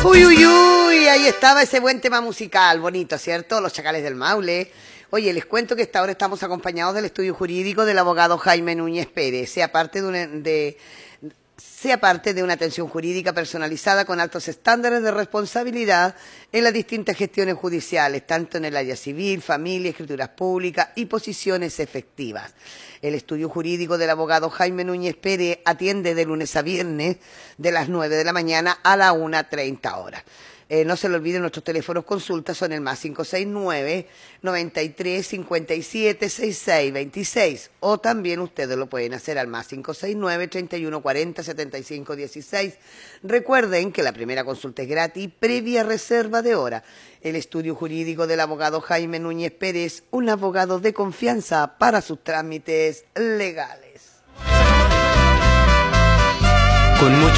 Uy, uy, uy, ahí estaba ese buen tema musical, bonito, ¿cierto? Los Chacales del Maule. Oye, les cuento que esta hora estamos acompañados del estudio jurídico del abogado Jaime Núñez Pérez, sea parte de una atención jurídica personalizada con altos estándares de responsabilidad en las distintas gestiones judiciales, tanto en el área civil, familia, escrituras públicas y posiciones efectivas. El estudio jurídico del abogado Jaime Núñez Pérez atiende de lunes a viernes de las 9 de la mañana a las 1:30 horas. No se le olviden, nuestros teléfonos consultas son el más 569 93 57 66 26 o también ustedes lo pueden hacer al más 569 31 40 75 16. Recuerden que la primera consulta es gratis, previa reserva de hora. El estudio jurídico del abogado Jaime Núñez Pérez, un abogado de confianza para sus trámites legales. Con mucho